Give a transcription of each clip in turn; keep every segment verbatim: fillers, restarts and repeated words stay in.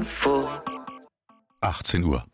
Info. achtzehn Uhr.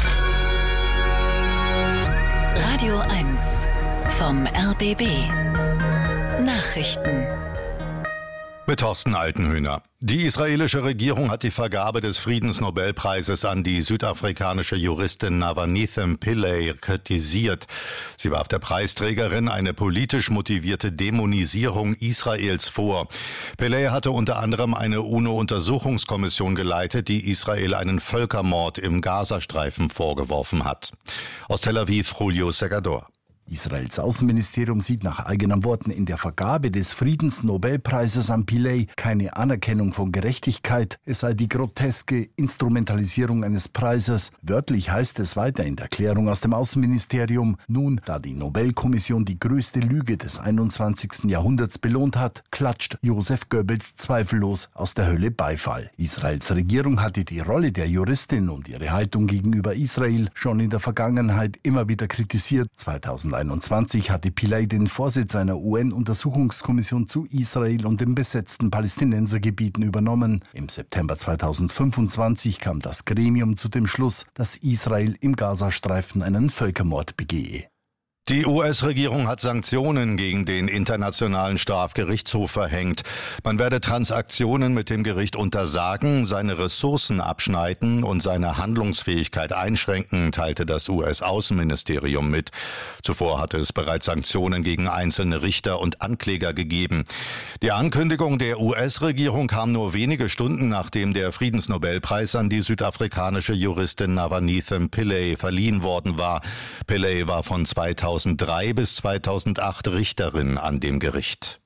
Radio eins vom R B B. Nachrichten. Mit Thorsten Altenhöhner. Die israelische Regierung hat die Vergabe des Friedensnobelpreises an die südafrikanische Juristin Navanitha Pillay kritisiert. Sie warf der Preisträgerin eine politisch motivierte Dämonisierung Israels vor. Pillay hatte unter anderem eine UNO-Untersuchungskommission geleitet, die Israel einen Völkermord im Gazastreifen vorgeworfen hat. Aus Tel Aviv, Julio Segador. Israels Außenministerium sieht nach eigenen Worten in der Vergabe des Friedensnobelpreises an Pillay keine Anerkennung von Gerechtigkeit. Es sei die groteske Instrumentalisierung eines Preises. Wörtlich heißt es weiter in der Erklärung aus dem Außenministerium: Nun, da die Nobelkommission die größte Lüge des einundzwanzigsten Jahrhunderts belohnt hat, klatscht Joseph Goebbels zweifellos aus der Hölle Beifall. Israels Regierung hatte die Rolle der Juristin und ihre Haltung gegenüber Israel schon in der Vergangenheit immer wieder kritisiert. zweitausendeinundzwanzig hatte Pillay den Vorsitz einer U N-Untersuchungskommission zu Israel und den besetzten Palästinensergebieten übernommen. Im September zweitausendfünfundzwanzig kam das Gremium zu dem Schluss, dass Israel im Gazastreifen einen Völkermord begehe. Die U S-Regierung hat Sanktionen gegen den Internationalen Strafgerichtshof verhängt. Man werde Transaktionen mit dem Gericht untersagen, seine Ressourcen abschneiden und seine Handlungsfähigkeit einschränken, teilte das U S-Außenministerium mit. Zuvor hatte es bereits Sanktionen gegen einzelne Richter und Ankläger gegeben. Die Ankündigung der U S-Regierung kam nur wenige Stunden, nachdem der Friedensnobelpreis an die südafrikanische Juristin Navanitha Pillay verliehen worden war. Pillay war von zweitausenddrei bis zweitausendacht Richterin an dem Gericht.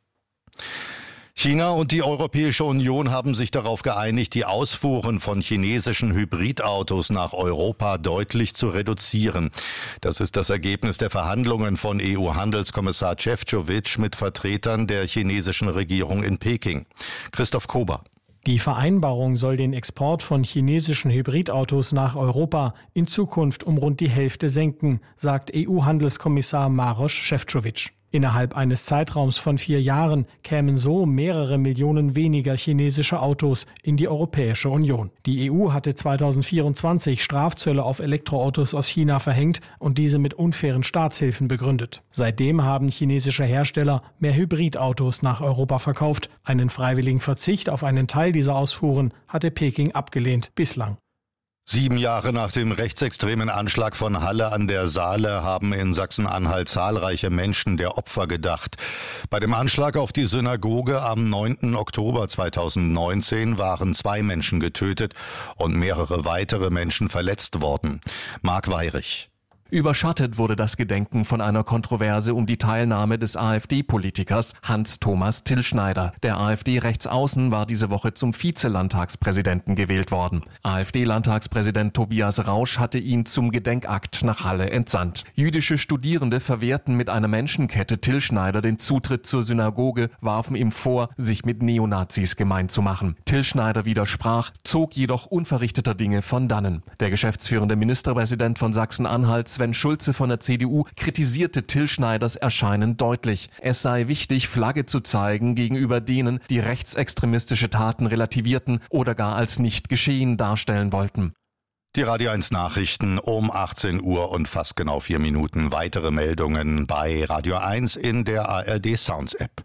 China und die Europäische Union haben sich darauf geeinigt, die Ausfuhren von chinesischen Hybridautos nach Europa deutlich zu reduzieren. Das ist das Ergebnis der Verhandlungen von E U-Handelskommissar Šefčovič mit Vertretern der chinesischen Regierung in Peking. Christoph Kober. Die Vereinbarung soll den Export von chinesischen Hybridautos nach Europa in Zukunft um rund die Hälfte senken, sagt E U-Handelskommissar Maroš Šefčovič. Innerhalb eines Zeitraums von vier Jahren kämen so mehrere Millionen weniger chinesische Autos in die Europäische Union. Die E U hatte zweitausendvierundzwanzig Strafzölle auf Elektroautos aus China verhängt und diese mit unfairen Staatshilfen begründet. Seitdem haben chinesische Hersteller mehr Hybridautos nach Europa verkauft. Einen freiwilligen Verzicht auf einen Teil dieser Ausfuhren hatte Peking abgelehnt bislang. Sieben Jahre nach dem rechtsextremen Anschlag von Halle an der Saale haben in Sachsen-Anhalt zahlreiche Menschen der Opfer gedacht. Bei dem Anschlag auf die Synagoge am neunten Oktober zweitausendneunzehn waren zwei Menschen getötet und mehrere weitere Menschen verletzt worden. Marc Weyrich. Überschattet wurde das Gedenken von einer Kontroverse um die Teilnahme des AfD-Politikers Hans-Thomas Tillschneider. Der AfD-Rechtsaußen war diese Woche zum Vize-Landtagspräsidenten gewählt worden. AfD-Landtagspräsident Tobias Rausch hatte ihn zum Gedenkakt nach Halle entsandt. Jüdische Studierende verwehrten mit einer Menschenkette Tillschneider den Zutritt zur Synagoge, warfen ihm vor, sich mit Neonazis gemein zu machen. Tillschneider widersprach, zog jedoch unverrichteter Dinge von dannen. Der geschäftsführende Ministerpräsident von Sachsen-Anhalt, Sven Schulze von der C D U, kritisierte Tillschneiders Erscheinen deutlich. Es sei wichtig, Flagge zu zeigen gegenüber denen, die rechtsextremistische Taten relativierten oder gar als nicht geschehen darstellen wollten. Die Radio eins Nachrichten um achtzehn Uhr und fast genau vier Minuten. Weitere Meldungen bei Radio eins in der A R D Sounds App.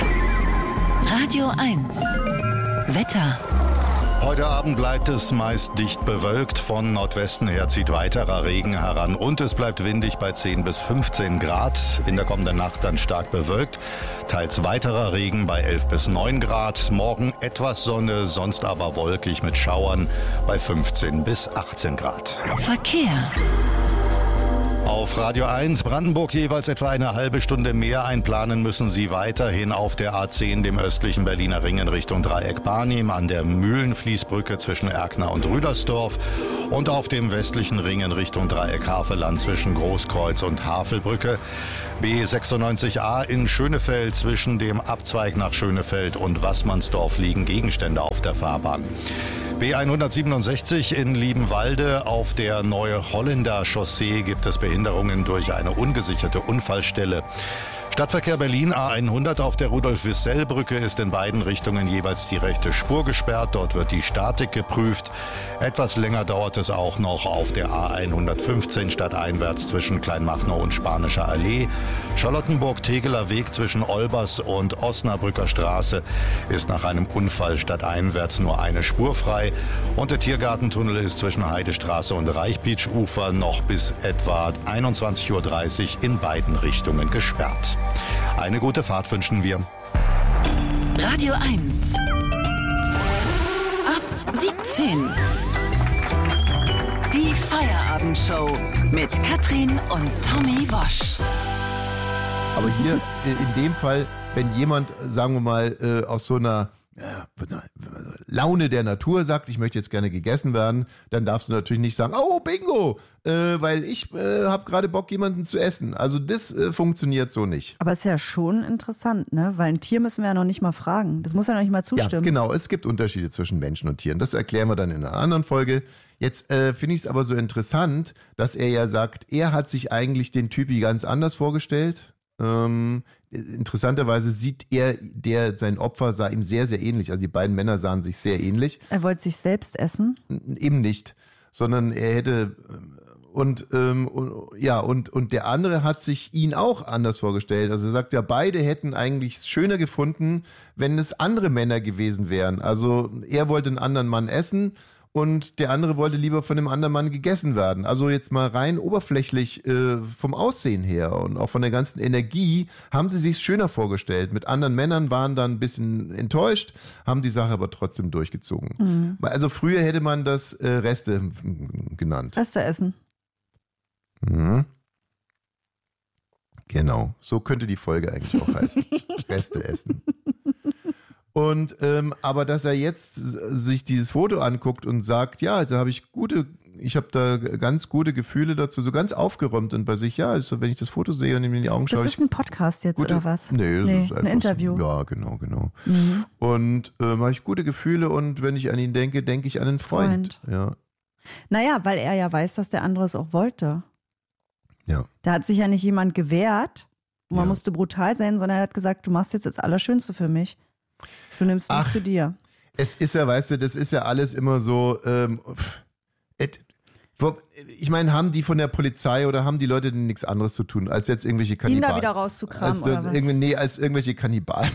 Radio eins Wetter. Heute Abend bleibt es meist dicht bewölkt. Von Nordwesten her zieht weiterer Regen heran und es bleibt windig bei zehn bis fünfzehn Grad. In der kommenden Nacht dann stark bewölkt. Teils weiterer Regen bei elf bis neun Grad. Morgen etwas Sonne, sonst aber wolkig mit Schauern bei fünfzehn bis achtzehn Grad. Verkehr. Auf Radio eins Brandenburg jeweils etwa eine halbe Stunde mehr einplanen müssen Sie weiterhin auf der A zehn, dem östlichen Berliner Ring in Richtung Dreieck Barnim, an der Mühlenfließbrücke zwischen Erkner und Rüdersdorf und auf dem westlichen Ring in Richtung Dreieck Havelland zwischen Großkreuz und Havelbrücke. B sechsundneunzig A in Schönefeld, zwischen dem Abzweig nach Schönefeld und Wassmannsdorf liegen Gegenstände auf der Fahrbahn. B hundertsiebenundsechzig in Liebenwalde, auf der Neue Holländer Chaussee gibt es Behinderungen durch eine ungesicherte Unfallstelle. Stadtverkehr Berlin A hundert auf der Rudolf-Wissell-Brücke ist in beiden Richtungen jeweils die rechte Spur gesperrt. Dort wird die Statik geprüft. Etwas länger dauert es auch noch auf der A hundertfünfzehn stadteinwärts zwischen Kleinmachnow und Spanischer Allee. Charlottenburg-Tegeler Weg zwischen Olbers und Osnabrücker Straße ist nach einem Unfall stadteinwärts nur eine Spur frei. Und der Tiergartentunnel ist zwischen Heidestraße und Reichbeechufer noch bis etwa einundzwanzig Uhr dreißig in beiden Richtungen gesperrt. Eine gute Fahrt wünschen wir. Radio eins. Ab siebzehn. Die Feierabendshow mit Katrin und Tommy Wosch. Aber hier in dem Fall, wenn jemand, sagen wir mal, aus so einer Laune der Natur sagt, ich möchte jetzt gerne gegessen werden, dann darfst du natürlich nicht sagen, oh Bingo, äh, weil ich äh, habe gerade Bock, jemanden zu essen. Also das äh, funktioniert so nicht. Aber ist ja schon interessant, ne? Weil ein Tier müssen wir ja noch nicht mal fragen. Das muss ja noch nicht mal zustimmen. Ja, genau. Es gibt Unterschiede zwischen Menschen und Tieren. Das erklären wir dann in einer anderen Folge. Jetzt äh, finde ich es aber so interessant, dass er ja sagt, er hat sich eigentlich den Typi ganz anders vorgestellt. Ähm, interessanterweise sieht er, der sein Opfer sah ihm sehr, sehr ähnlich. Also die beiden Männer sahen sich sehr ähnlich. Er wollte sich selbst essen? Eben nicht, sondern er hätte und ähm, und, ja und und der andere hat sich ihn auch anders vorgestellt. Also er sagt ja, beide hätten eigentlich es schöner gefunden, wenn es andere Männer gewesen wären. Also er wollte einen anderen Mann essen. Und der andere wollte lieber von dem anderen Mann gegessen werden. Also jetzt mal rein oberflächlich äh, vom Aussehen her und auch von der ganzen Energie haben sie sich schöner vorgestellt. Mit anderen Männern waren dann ein bisschen enttäuscht, haben die Sache aber trotzdem durchgezogen. Mhm. Also früher hätte man das äh, Reste genannt. Reste essen. Mhm. Genau, so könnte die Folge eigentlich auch heißen. Reste essen. Und ähm, aber dass er jetzt sich dieses Foto anguckt und sagt, ja, da habe ich gute, ich habe da ganz gute Gefühle dazu, so ganz aufgeräumt und bei sich, ja, also wenn ich das Foto sehe und ihm in die Augen schaue. Das ist ein Podcast jetzt gute, oder was? Nee, das nee, ist einfach ein Interview. So, ja, genau, genau. Mhm. Und ähm, habe ich gute Gefühle und wenn ich an ihn denke, denke ich an einen Freund. Freund. Ja. Naja, weil er ja weiß, dass der andere es auch wollte. Ja. Da hat sich ja nicht jemand gewehrt, man ja. musste brutal sein, sondern er hat gesagt, du machst jetzt das Allerschönste für mich. Du nimmst mich Ach, zu dir. Es ist ja, weißt du, das ist ja alles immer so, ähm, et, wo, ich meine, haben die von der Polizei oder haben die Leute denn nichts anderes zu tun, als jetzt irgendwelche Kannibalen? Ihn da wieder rauszukramen als, oder was? Nee, als irgendwelche Kannibalen.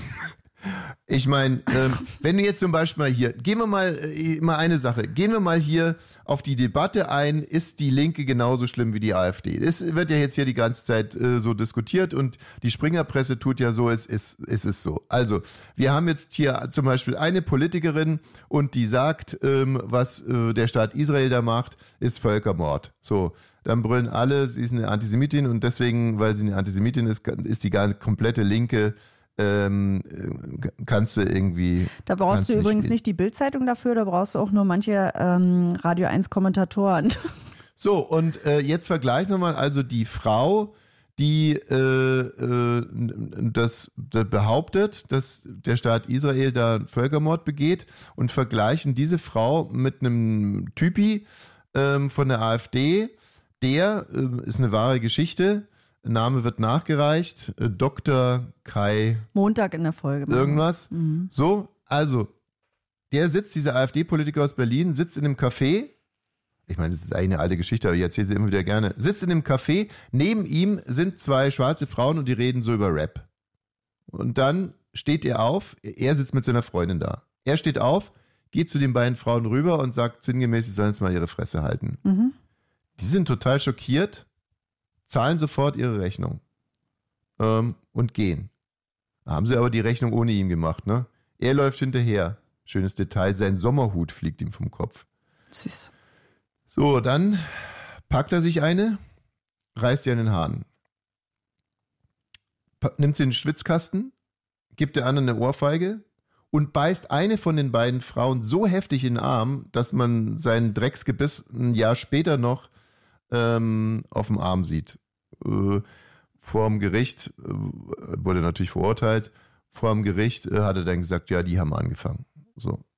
Ich meine, ähm, wenn du jetzt zum Beispiel mal hier, gehen wir mal, äh, mal eine Sache, gehen wir mal hier auf die Debatte ein, ist die Linke genauso schlimm wie die AfD? Das wird ja jetzt hier die ganze Zeit äh, so diskutiert und die Springerpresse tut ja so, es ist, es ist so. Also, wir haben jetzt hier zum Beispiel eine Politikerin und die sagt, ähm, was äh, der Staat Israel da macht, ist Völkermord. So, dann brüllen alle, sie ist eine Antisemitin und deswegen, weil sie eine Antisemitin ist, ist die ganze komplette Linke Ähm, kannst du irgendwie... Da brauchst du übrigens nicht die Bild-Zeitung dafür, da brauchst du auch nur manche ähm, Radio eins Kommentatoren. So, und äh, jetzt vergleichen wir mal also die Frau, die äh, äh, das, das behauptet, dass der Staat Israel da einen Völkermord begeht und vergleichen diese Frau mit einem Typi ähm, von der AfD, der, äh, ist eine wahre Geschichte, Name wird nachgereicht, äh, Doktor Kai... Montag in der Folge. Irgendwas. Mhm. So, also, der sitzt, dieser AfD-Politiker aus Berlin, sitzt in einem Café. Ich meine, das ist eigentlich eine alte Geschichte, aber ich erzähle sie immer wieder gerne. Sitzt in einem Café, neben ihm sind zwei schwarze Frauen und die reden so über Rap. Und dann steht er auf, er sitzt mit seiner Freundin da. Er steht auf, geht zu den beiden Frauen rüber und sagt sinngemäß, sie sollen jetzt mal ihre Fresse halten. Mhm. Die sind total schockiert, zahlen sofort ihre Rechnung ähm, und gehen. Haben sie aber die Rechnung ohne ihn gemacht, ne? Er läuft hinterher. Schönes Detail, sein Sommerhut fliegt ihm vom Kopf. Süß. So, dann packt er sich eine, reißt sie an den Haaren. Pa- nimmt sie in den Schwitzkasten, gibt der anderen eine Ohrfeige und beißt eine von den beiden Frauen so heftig in den Arm, dass man seinen Drecksgebiss ein Jahr später noch ähm, auf dem Arm sieht. Äh, vor dem Gericht äh, wurde natürlich verurteilt. Vor dem Gericht äh, hat er dann gesagt, ja, die haben angefangen. So.